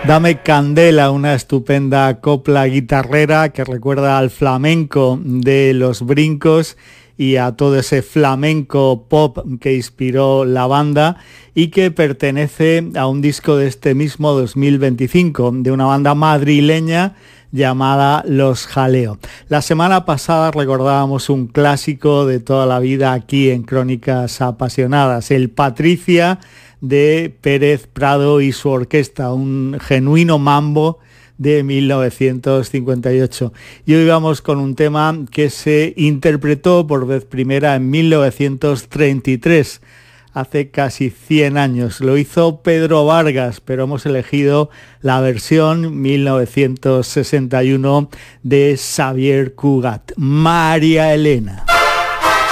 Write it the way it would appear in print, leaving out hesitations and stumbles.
Dame Candela, una estupenda copla guitarrera que recuerda al flamenco de Los Brincos y a todo ese flamenco pop que inspiró la banda y que pertenece a un disco de este mismo 2025 de una banda madrileña llamada Los Jaleo. La semana pasada recordábamos un clásico de toda la vida aquí en Crónicas Apasionadas, el Patricia de Pérez Prado y su orquesta, un genuino mambo de 1958. Y hoy vamos con un tema que se interpretó por vez primera en 1933, hace casi 100 años. Lo hizo Pedro Vargas, pero hemos elegido la versión 1961 de Xavier Cugat, María Elena.